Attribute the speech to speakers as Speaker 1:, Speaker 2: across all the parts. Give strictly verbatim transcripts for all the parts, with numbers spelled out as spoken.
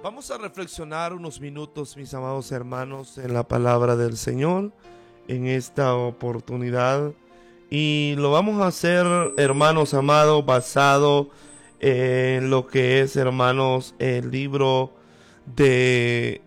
Speaker 1: Vamos a reflexionar unos minutos, mis amados hermanos, en la palabra del Señor en esta oportunidad. Y lo vamos a hacer, hermanos amados, basado en lo que es, hermanos, el libro de...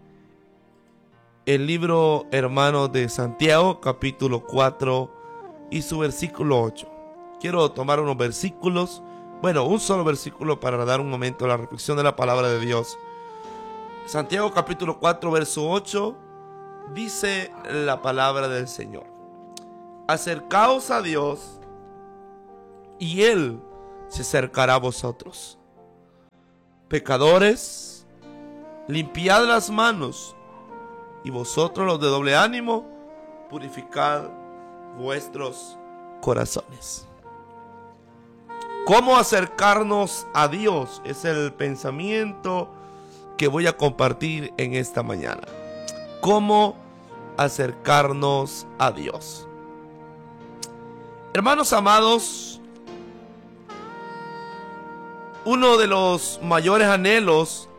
Speaker 1: El libro, hermanos, de Santiago, capítulo cuatro y su versículo ocho. Quiero tomar unos versículos, bueno, un solo versículo para dar un momento a la reflexión de la palabra de Dios. Santiago capítulo cuatro, verso ocho, dice la palabra del Señor: acercaos a Dios y Él se acercará a vosotros. Pecadores, limpiad las manos, y vosotros los de doble ánimo, purificad vuestros corazones. ¿Cómo acercarnos a Dios? Es el pensamiento que voy a compartir en esta mañana. ¿Cómo acercarnos a Dios? Hermanos amados, uno de los mayores anhelos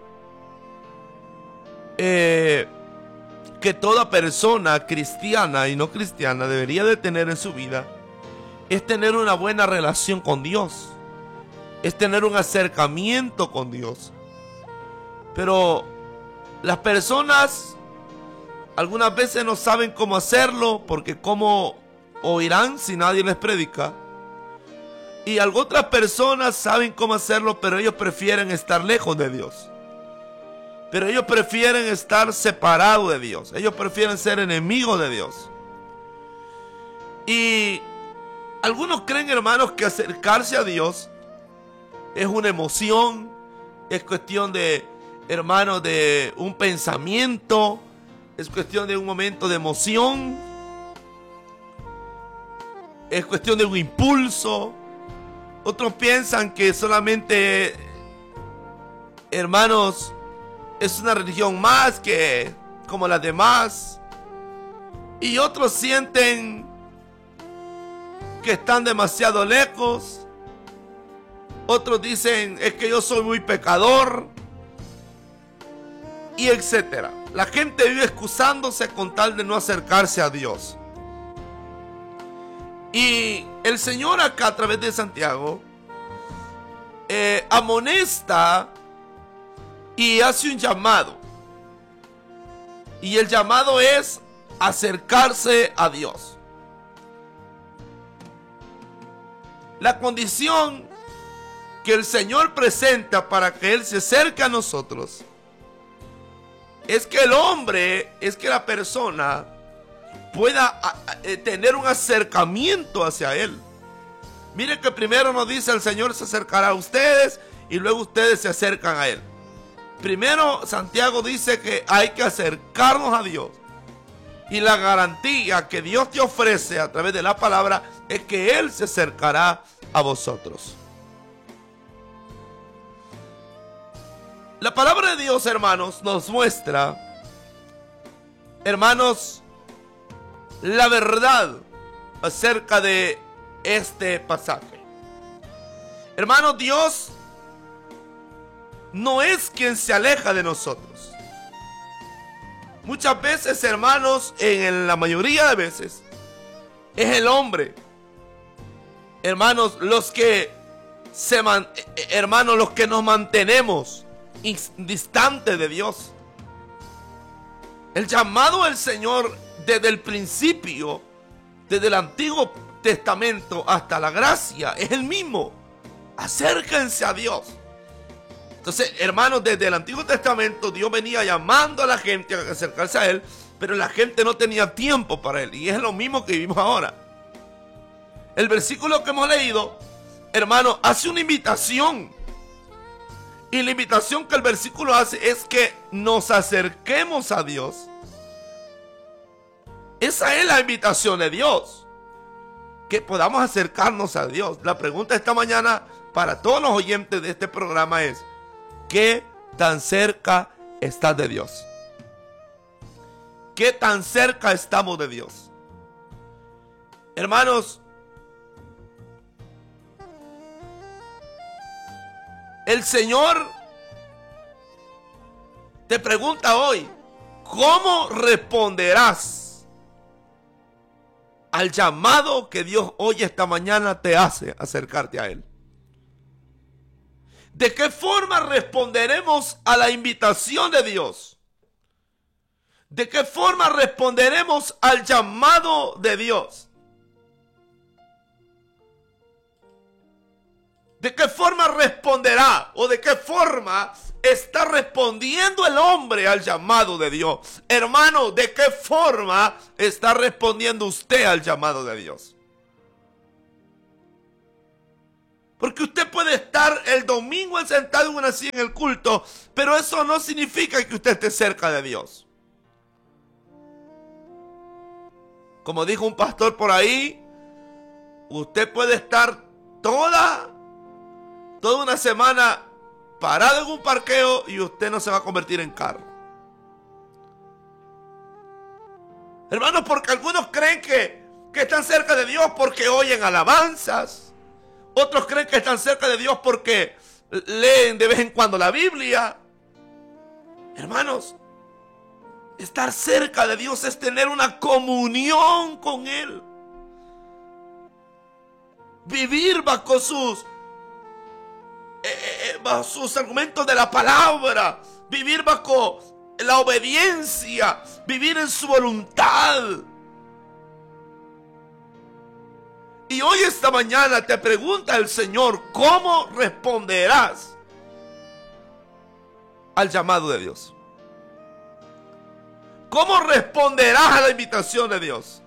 Speaker 1: eh, que toda persona cristiana y no cristiana debería de tener en su vida es tener una buena relación con Dios, es tener un acercamiento con Dios. Pero las personas algunas veces no saben cómo hacerlo, porque cómo oirán si nadie les predica. Y otras personas saben cómo hacerlo, pero ellos prefieren estar lejos de Dios. Pero ellos prefieren estar separados de Dios. Ellos prefieren ser enemigos de Dios. Y algunos creen, hermanos, que acercarse a Dios es una emoción, es cuestión de, hermanos, de un pensamiento, es cuestión de un momento de emoción, es cuestión de un impulso. Otros piensan que solamente, hermanos, es una religión más que como las demás. Y otros sienten que están demasiado lejos. Otros dicen, es que yo soy muy pecador, y etcétera. La gente vive excusándose con tal de no acercarse a Dios. Y el Señor acá a través de Santiago eh, amonesta y hace un llamado. Y el llamado es acercarse a Dios. La condición que el Señor presenta para que Él se acerque a nosotros es que el hombre, es que la persona pueda a, a, tener un acercamiento hacia Él. Miren que primero nos dice: el Señor se acercará a ustedes, y luego ustedes se acercan a Él. Primero Santiago dice que hay que acercarnos a Dios, y la garantía que Dios te ofrece a través de la palabra es que Él se acercará a vosotros. La palabra de Dios, hermanos, nos muestra, hermanos, la verdad acerca de este pasaje. Hermanos, Dios no es quien se aleja de nosotros. Muchas veces, hermanos, en la mayoría de veces, es el hombre, hermanos, los que se man, hermanos, los que nos mantenemos distante de Dios. El llamado del Señor desde el principio, desde el Antiguo Testamento hasta la gracia, es el mismo: acérquense a Dios. Entonces, hermanos, desde el Antiguo Testamento Dios venía llamando a la gente a acercarse a Él, pero la gente no tenía tiempo para Él, y es lo mismo que vivimos ahora. El versículo que hemos leído, hermanos, hace una invitación. Y la invitación que el versículo hace es que nos acerquemos a Dios. Esa es la invitación de Dios, que podamos acercarnos a Dios. La pregunta esta mañana para todos los oyentes de este programa es: ¿qué tan cerca estás de Dios? ¿Qué tan cerca estamos de Dios? Hermanos, el Señor te pregunta hoy, ¿cómo responderás al llamado que Dios hoy esta mañana te hace acercarte a Él? ¿De qué forma responderemos a la invitación de Dios? ¿De qué forma responderemos al llamado de Dios? ¿De qué forma responderá o de qué forma está respondiendo el hombre al llamado de Dios? Hermano, ¿de qué forma está respondiendo usted al llamado de Dios? Porque usted puede estar el domingo sentado en una silla en el culto, pero eso no significa que usted esté cerca de Dios. Como dijo un pastor por ahí, usted puede estar toda, toda una semana parado en un parqueo y usted no se va a convertir en carro. Hermanos, porque algunos creen que, que están cerca de Dios porque oyen alabanzas. Otros creen que están cerca de Dios porque leen de vez en cuando la Biblia. Hermanos, estar cerca de Dios es tener una comunión con Él. Vivir bajo sus, eh, bajo sus argumentos de la palabra. Vivir bajo la obediencia. Vivir en su voluntad. Y hoy esta mañana te pregunta el Señor, ¿cómo responderás al llamado de Dios? ¿Cómo responderás a la invitación de Dios?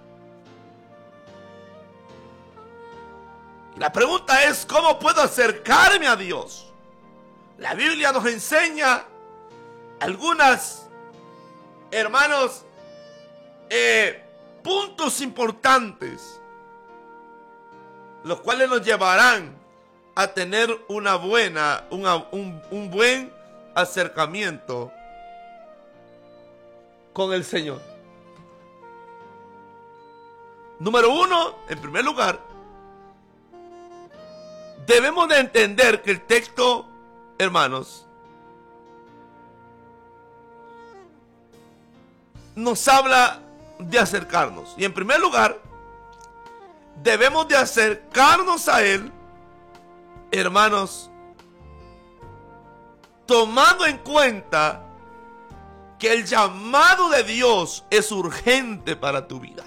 Speaker 1: La pregunta es, ¿cómo puedo acercarme a Dios? La Biblia nos enseña algunas, hermanos, eh, puntos importantes, los cuales nos llevarán a tener una buena, una, un, un buen acercamiento con el Señor. Número uno, en primer lugar, debemos de entender que el texto, hermanos, nos habla de acercarnos. Y en primer lugar, debemos de acercarnos a Él, hermanos, tomando en cuenta que el llamado de Dios es urgente para tu vida.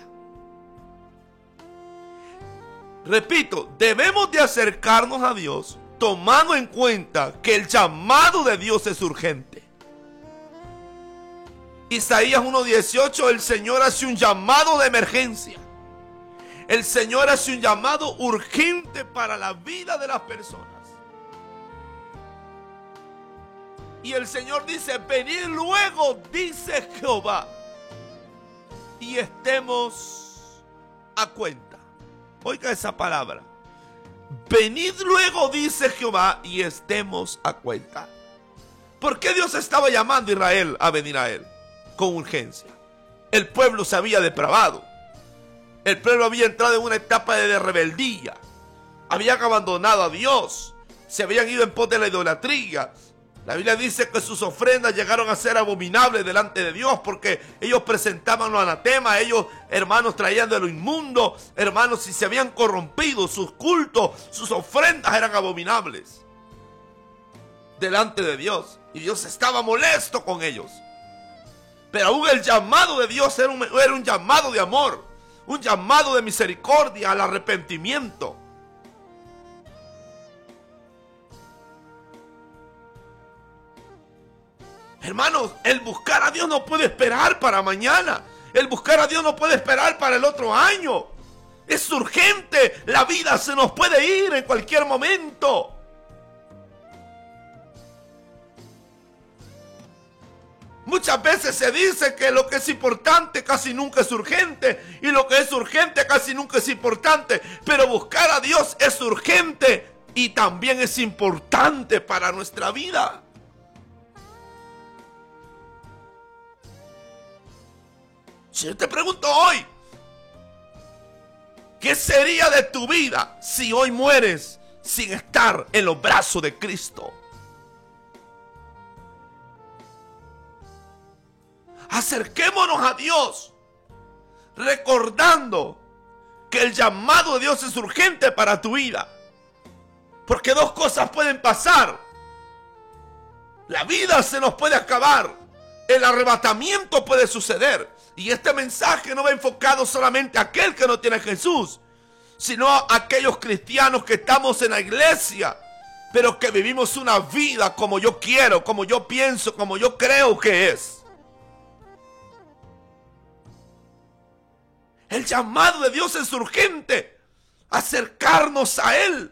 Speaker 1: Repito, debemos de acercarnos a Dios tomando en cuenta que el llamado de Dios es urgente. Isaías uno dieciocho, el Señor hace un llamado de emergencia. El Señor hace un llamado urgente para la vida de las personas. Y el Señor dice, venid luego, dice Jehová, y estemos a cuenta. Oiga esa palabra. Venid luego, dice Jehová, y estemos a cuenta. ¿Por qué Dios estaba llamando a Israel a venir a Él? Con urgencia. El pueblo se había depravado. El pueblo había entrado en una etapa de rebeldía. Habían abandonado a Dios. Se habían ido en pos de la idolatría. La Biblia dice que sus ofrendas llegaron a ser abominables delante de Dios porque ellos presentaban los anatemas, ellos, hermanos, traían de lo inmundo, hermanos, si se habían corrompido, sus cultos, sus ofrendas eran abominables delante de Dios. Y Dios estaba molesto con ellos. Pero aún el llamado de Dios era un, era un llamado de amor, un llamado de misericordia al arrepentimiento. Hermanos, el buscar a Dios no puede esperar para mañana. El buscar a Dios no puede esperar para el otro año. Es urgente. La vida se nos puede ir en cualquier momento. Muchas veces se dice que lo que es importante casi nunca es urgente. Y lo que es urgente casi nunca es importante. Pero buscar a Dios es urgente y también es importante para nuestra vida. Si yo te pregunto hoy, ¿qué sería de tu vida si hoy mueres sin estar en los brazos de Cristo? Acerquémonos a Dios, recordando que el llamado de Dios es urgente para tu vida. Porque dos cosas pueden pasar. La vida se nos puede acabar. El arrebatamiento puede suceder. Y este mensaje no va enfocado solamente a aquel que no tiene a Jesús, sino a aquellos cristianos que estamos en la iglesia, pero que vivimos una vida como yo quiero, como yo pienso, como yo creo que es. El llamado de Dios es urgente. Acercarnos a Él.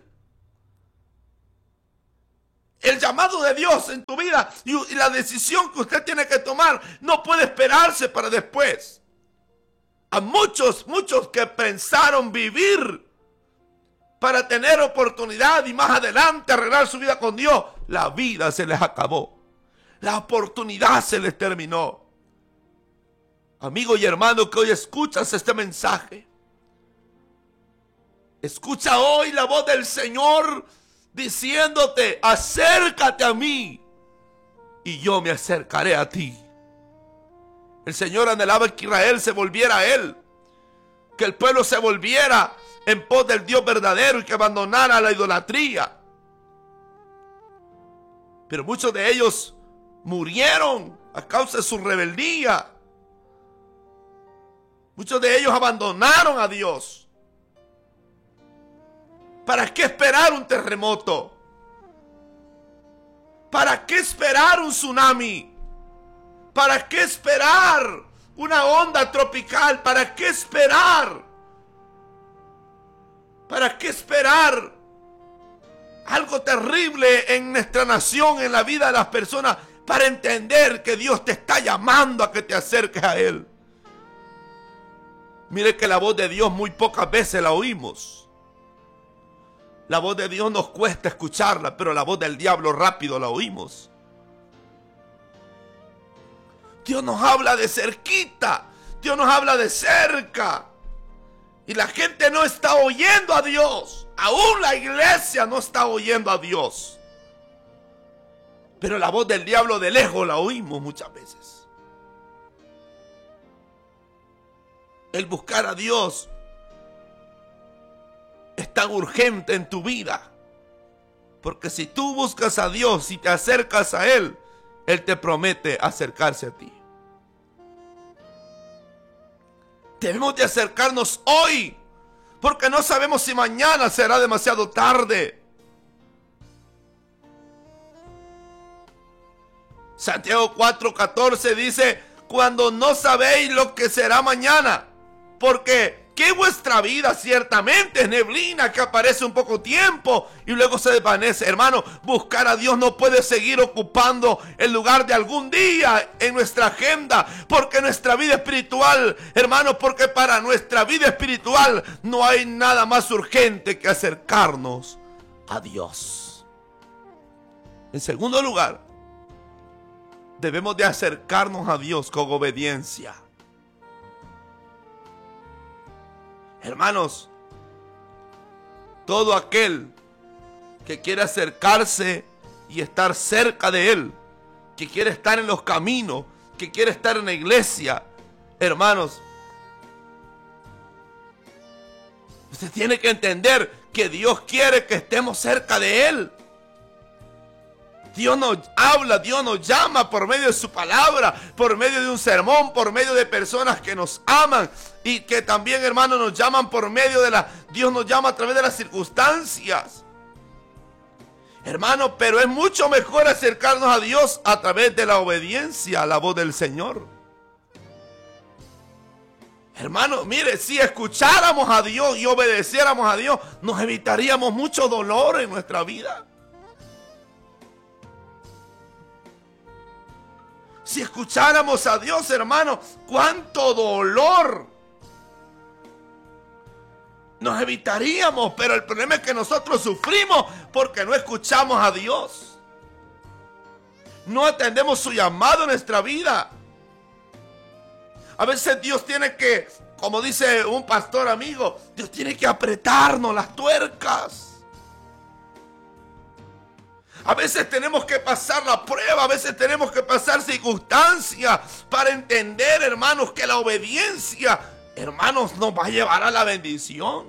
Speaker 1: El llamado de Dios en tu vida y la decisión que usted tiene que tomar no puede esperarse para después. A muchos, muchos que pensaron vivir para tener oportunidad y más adelante arreglar su vida con Dios, la vida se les acabó. La oportunidad se les terminó. Amigo y hermano que hoy escuchas este mensaje, escucha hoy la voz del Señor diciéndote: acércate a mí y yo me acercaré a ti. El Señor anhelaba que Israel se volviera a Él, que el pueblo se volviera en pos del Dios verdadero y que abandonara la idolatría. Pero muchos de ellos murieron a causa de su rebeldía. Muchos de ellos abandonaron a Dios. ¿Para qué esperar un terremoto? ¿Para qué esperar un tsunami? ¿Para qué esperar una onda tropical? ¿Para qué esperar? ¿Para qué esperar algo terrible en nuestra nación, en la vida de las personas, para entender que Dios te está llamando a que te acerques a Él? Mire que la voz de Dios muy pocas veces la oímos. La voz de Dios nos cuesta escucharla, pero la voz del diablo rápido la oímos. Dios nos habla de cerquita, Dios nos habla de cerca. Y la gente no está oyendo a Dios. Aún la iglesia no está oyendo a Dios. Pero la voz del diablo de lejos la oímos muchas veces. El buscar a Dios es tan urgente en tu vida. Porque si tú buscas a Dios y te acercas a Él, Él te promete acercarse a ti. Debemos de acercarnos hoy, porque no sabemos si mañana será demasiado tarde. Santiago cuatro catorce dice: cuando no sabéis lo que será mañana, porque que vuestra vida ciertamente es neblina que aparece un poco tiempo y luego se desvanece. Hermano, buscar a Dios no puede seguir ocupando el lugar de algún día en nuestra agenda, porque nuestra vida espiritual, hermano, porque para nuestra vida espiritual no hay nada más urgente que acercarnos a Dios. En segundo lugar, debemos de acercarnos a Dios con obediencia. Hermanos, todo aquel que quiere acercarse y estar cerca de Él, que quiere estar en los caminos, que quiere estar en la iglesia, hermanos, usted tiene que entender que Dios quiere que estemos cerca de Él. Dios nos habla, Dios nos llama por medio de su palabra, por medio de un sermón, por medio de personas que nos aman y que también, hermanos, nos llaman por medio de la... Dios nos llama a través de las circunstancias. Hermano, pero es mucho mejor acercarnos a Dios a través de la obediencia a la voz del Señor. Hermano, mire, si escucháramos a Dios y obedeciéramos a Dios, nos evitaríamos mucho dolor en nuestra vida. Si escucháramos a Dios, hermano, cuánto dolor nos evitaríamos. Pero el problema es que nosotros sufrimos porque no escuchamos a Dios. No atendemos su llamado en nuestra vida. A veces Dios tiene que, como dice un pastor amigo, Dios tiene que apretarnos las tuercas. A veces tenemos que pasar la prueba, a veces tenemos que pasar circunstancias para entender, hermanos, que la obediencia, hermanos, nos va a llevar a la bendición.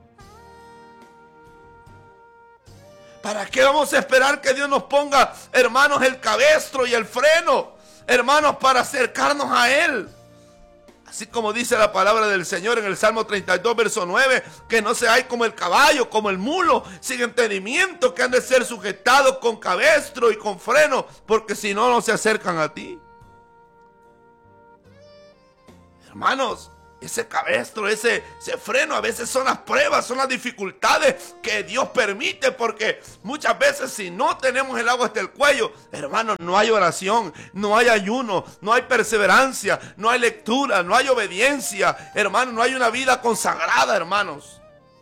Speaker 1: ¿Para qué vamos a esperar que Dios nos ponga, hermanos, el cabestro y el freno, hermanos, para acercarnos a Él? Así como dice la palabra del Señor en el Salmo treinta y dos, verso nueve, que no seáis como el caballo, como el mulo, sin entendimiento, que han de ser sujetados con cabestro y con freno, porque si no, no se acercan a ti. Hermanos, ese cabestro, ese, ese freno, a veces son las pruebas, son las dificultades que Dios permite, porque muchas veces si no tenemos el agua hasta el cuello, hermanos, no hay oración, no hay ayuno, no hay perseverancia, no hay lectura, no hay obediencia, hermanos, no hay una vida consagrada, hermanos.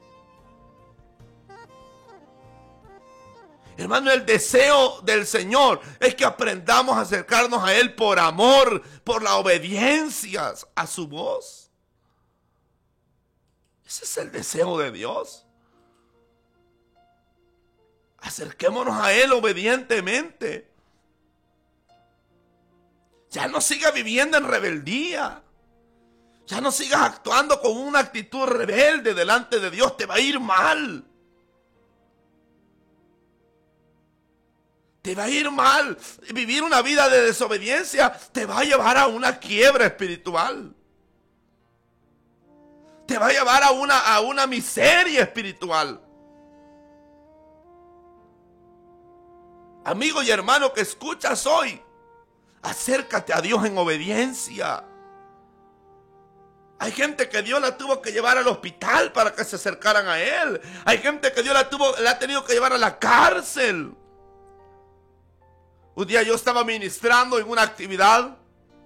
Speaker 1: Hermano, el deseo del Señor es que aprendamos a acercarnos a Él por amor, por la obediencia a su voz. Ese es el deseo de Dios. Acerquémonos a Él obedientemente. Ya no sigas viviendo en rebeldía. Ya no sigas actuando con una actitud rebelde delante de Dios. Te va a ir mal. Te va a ir mal. Vivir una vida de desobediencia te va a llevar a una quiebra espiritual. Te va a llevar a una, a una miseria espiritual. Amigo y hermano que escuchas hoy, acércate a Dios en obediencia. Hay gente que Dios la tuvo que llevar al hospital para que se acercaran a Él. Hay gente que Dios la, tuvo, la ha tenido que llevar a la cárcel. Un día yo estaba ministrando en una actividad.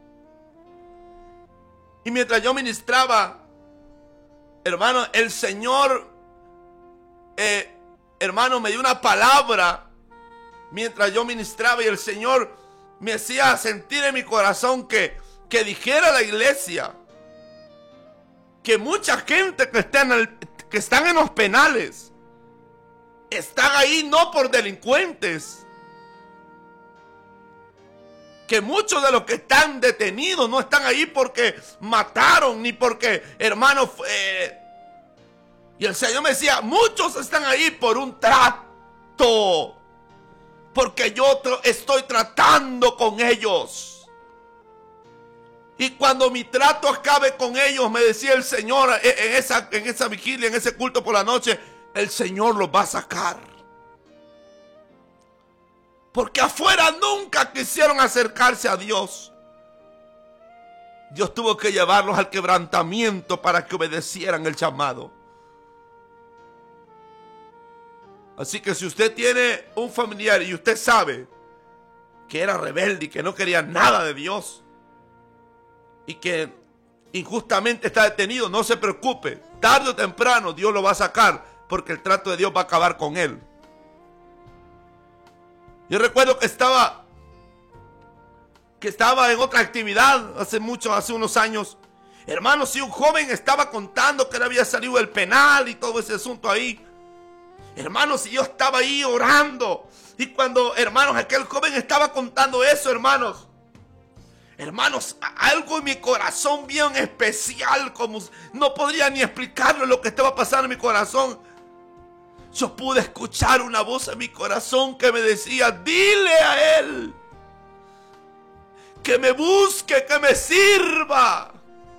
Speaker 1: Y mientras yo ministraba, hermano, el Señor, eh, hermano, me dio una palabra mientras yo ministraba, y el Señor me hacía sentir en mi corazón que, que dijera a la iglesia que mucha gente que, está en el, que están en los penales están ahí no por delincuentes, que muchos de los que están detenidos no están ahí porque mataron, ni porque, hermanos, eh, y el Señor me decía, muchos están ahí por un trato, porque yo estoy tratando con ellos. Y cuando mi trato acabe con ellos, me decía el Señor en esa, en esa vigilia, en ese culto por la noche, el Señor los va a sacar. Porque afuera nunca quisieron acercarse a Dios. Dios tuvo que llevarlos al quebrantamiento para que obedecieran el llamado. Así que si usted tiene un familiar y usted sabe que era rebelde y que no quería nada de Dios y que injustamente está detenido, no se preocupe. Tarde o temprano Dios lo va a sacar, porque el trato de Dios va a acabar con él. Yo recuerdo que estaba que estaba en otra actividad hace mucho, hace unos años. Hermanos, si un joven estaba contando que él había salido del penal y todo ese asunto ahí. Hermanos, y yo estaba ahí orando. Y cuando, hermanos, aquel joven estaba contando eso, hermanos. Hermanos, algo en mi corazón bien especial, como no podría ni explicarlo lo que estaba pasando en mi corazón. Yo pude escuchar una voz en mi corazón que me decía, dile a él que me busque, que me sirva.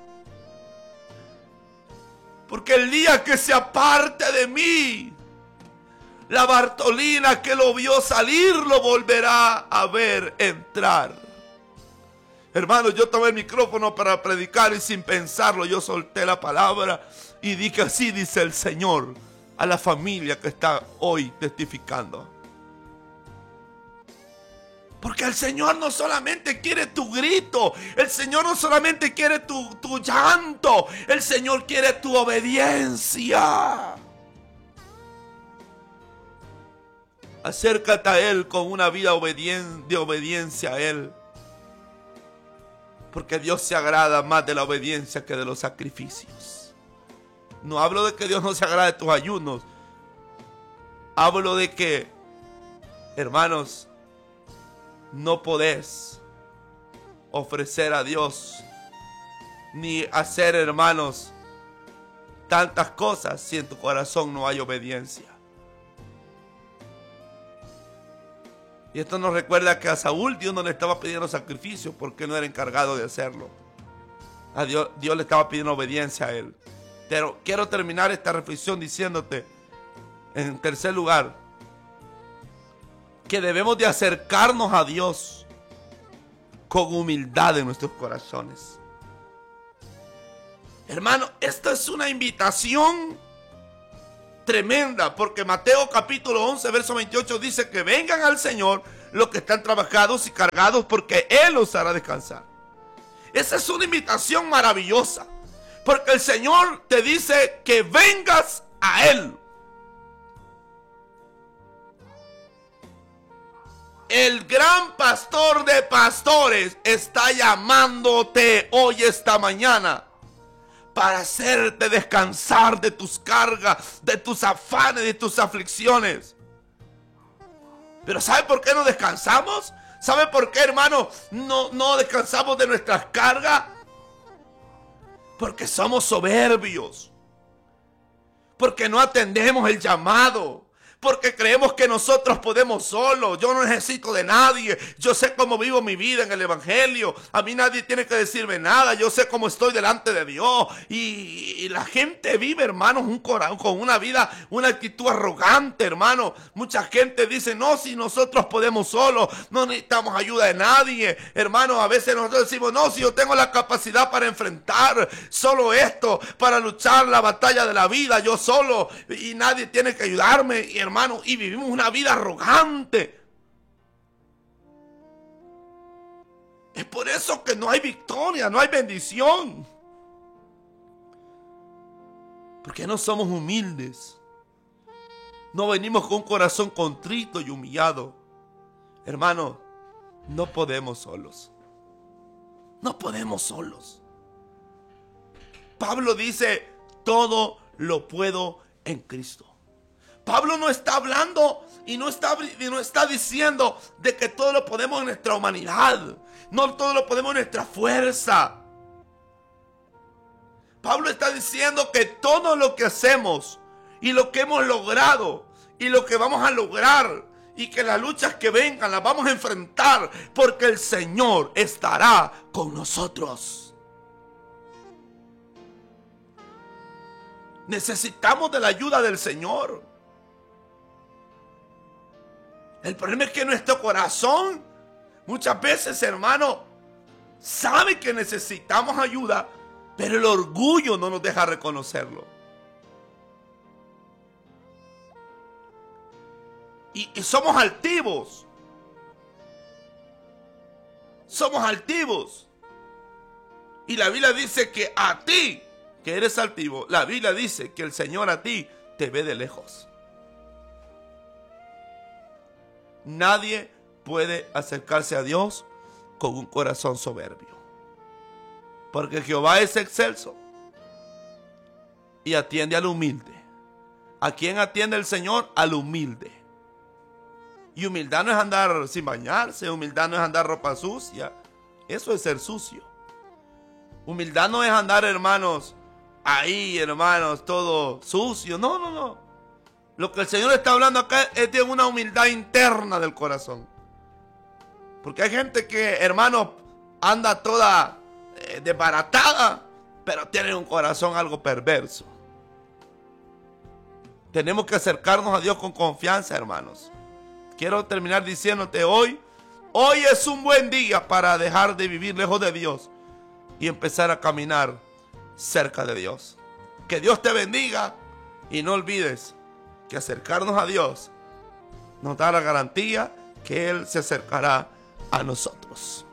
Speaker 1: Porque el día que se aparte de mí, la Bartolina que lo vio salir lo volverá a ver entrar. Hermanos, yo tomé el micrófono para predicar y sin pensarlo yo solté la palabra y dije, así dice el Señor a la familia que está hoy testificando. Porque el Señor no solamente quiere tu grito, el Señor no solamente quiere tu, tu llanto, el Señor quiere tu obediencia. Acércate a Él con una vida obedien- de obediencia a Él. Porque Dios se agrada más de la obediencia que de los sacrificios. No hablo de que Dios no se agrade de tus ayunos. Hablo de que, hermanos, no podés ofrecer a Dios ni hacer, hermanos, tantas cosas si en tu corazón no hay obediencia. Y esto nos recuerda que a Saúl Dios no le estaba pidiendo sacrificio porque no era encargado de hacerlo. A Dios, Dios le estaba pidiendo obediencia a él. Pero quiero terminar esta reflexión diciéndote, en tercer lugar, que debemos de acercarnos a Dios con humildad en nuestros corazones. Hermano, esta es una invitación tremenda, porque Mateo capítulo once, verso veintiocho dice que vengan al Señor los que están trabajados y cargados, porque Él los hará descansar. Esa es una invitación maravillosa, porque el Señor te dice que vengas a Él. El gran pastor de pastores está llamándote hoy, esta mañana, para hacerte descansar de tus cargas, de tus afanes, de tus aflicciones. Pero ¿sabe por qué no descansamos? ¿Sabe por qué, hermano, no, no descansamos de nuestras cargas? Porque somos soberbios. Porque no atendemos el llamado. Porque creemos que nosotros podemos solos. Yo no necesito de nadie. Yo sé cómo vivo mi vida en el Evangelio. A mí nadie tiene que decirme nada. Yo sé cómo estoy delante de Dios. Y, y la gente vive, hermanos, un corazón, con una vida, una actitud arrogante, hermano. Mucha gente dice, no, si nosotros podemos solos, no necesitamos ayuda de nadie. Hermano, a veces nosotros decimos, no, si yo tengo la capacidad para enfrentar solo esto, para luchar la batalla de la vida, yo solo, y nadie tiene que ayudarme. Y hermano, y vivimos una vida arrogante. Es por eso que no hay victoria, no hay bendición. Porque no somos humildes. No venimos con un corazón contrito y humillado. Hermano, no podemos solos. No podemos solos. Pablo dice, todo lo puedo en Cristo. Pablo no está hablando y no está, y no está diciendo de que todo lo podemos en nuestra humanidad. No todo lo podemos en nuestra fuerza. Pablo está diciendo que todo lo que hacemos y lo que hemos logrado y lo que vamos a lograr y que las luchas que vengan las vamos a enfrentar porque el Señor estará con nosotros. Necesitamos de la ayuda del Señor. El problema es que nuestro corazón muchas veces, hermano, sabe que necesitamos ayuda, pero el orgullo no nos deja reconocerlo. Y, y somos altivos. Somos altivos. Y la Biblia dice que a ti, que eres altivo, la Biblia dice que el Señor a ti te ve de lejos. Nadie puede acercarse a Dios con un corazón soberbio. Porque Jehová es excelso y atiende al humilde. ¿A quién atiende el Señor? Al humilde. Y humildad no es andar sin bañarse, humildad no es andar ropa sucia. Eso es ser sucio. Humildad no es andar, hermanos, ahí, hermanos, todo sucio. No, no, no. Lo que el Señor está hablando acá es de una humildad interna del corazón. Porque hay gente que, hermano, anda toda eh, desbaratada, pero tiene un corazón algo perverso. Tenemos que acercarnos a Dios con confianza, hermanos. Quiero terminar diciéndote hoy, hoy es un buen día para dejar de vivir lejos de Dios y empezar a caminar cerca de Dios. Que Dios te bendiga y no olvides que acercarnos a Dios nos da la garantía que Él se acercará a nosotros.